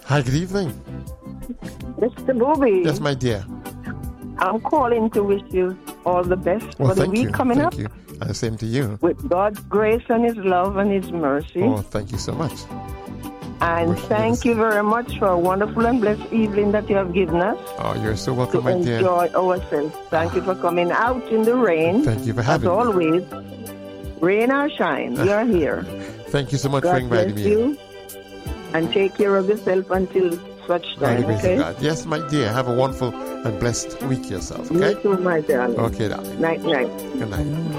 Hi, good evening. Mr. Booby. Yes, my dear. I'm calling to wish you all the best for the week coming up. Thank you. And the same to you. With God's grace and His love and His mercy. Oh, thank you so much. And thank you very much for a wonderful and blessed evening that you have given us. Oh, you're so welcome, my dear. To enjoy ourselves. Thank you for coming out in the rain. Thank you for having me. As always, rain or shine, you're here. Thank you so much for inviting me. God bless you. And take care of yourself until such time, okay? Yes, my dear. Have a wonderful and blessed week yourself, okay? You too, my darling. Okay, darling. Night, night. Good night.